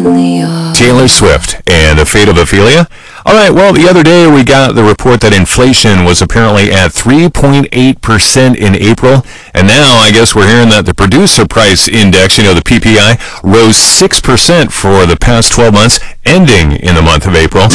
Taylor Swift and The Fate of Ophelia. All right, well, the other day we got the report that inflation was apparently at 3.8% in April, and now I guess we're hearing that the Producer Price Index, the PPI, rose 6% for the past 12 months, ending in the month of April.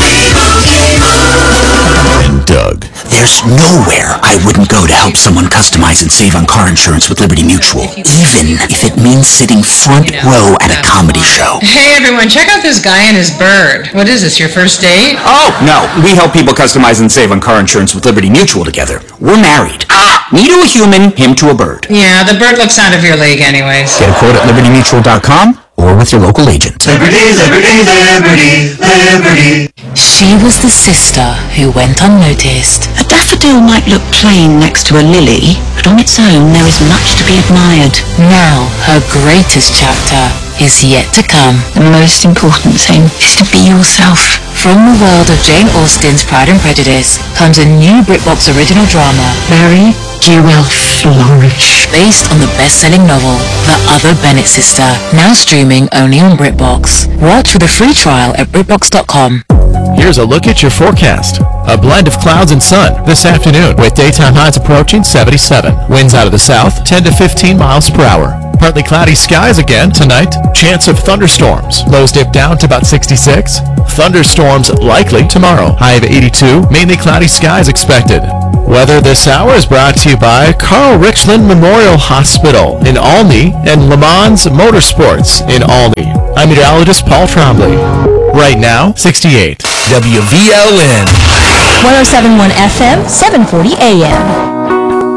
And Doug. There's nowhere I wouldn't go to help someone customize and save on car insurance with Liberty Mutual, even if it means sitting front row at a comedy show. Hey everyone, check out this guy and his bird. What is this, your first date? Oh, no. We help people customize and save on car insurance with Liberty Mutual together. We're married. Me to a human, him to a bird. Yeah, the bird looks out of your league anyways. Get a quote at libertymutual.com or with your local agent. Liberty, liberty, liberty, liberty. She was the sister who went unnoticed. A daffodil might look plain next to a lily, but on its own there is much to be admired. Now her greatest chapter is yet to come. The most important thing is to be yourself. From the world of Jane Austen's Pride and Prejudice comes a new BritBox original drama, Mary, you will flourish. based on the best-selling novel, The Other Bennett Sister, now streaming only on BritBox. Watch with a free trial at BritBox.com. Here's a look at your forecast. A blend of clouds and sun this afternoon with daytime highs approaching 77. Winds out of the south 10 to 15 miles per hour. Partly cloudy skies again tonight. Chance of thunderstorms. Lows dip down to about 66. Thunderstorms likely tomorrow. High of 82. Mainly cloudy skies expected. Weather this hour is brought to you by Carl Richland Memorial Hospital in Olney and Le Mans Motorsports in Olney. I'm meteorologist Paul Trombley. Right now, 68. WVLN. 107.1 FM, 740 AM.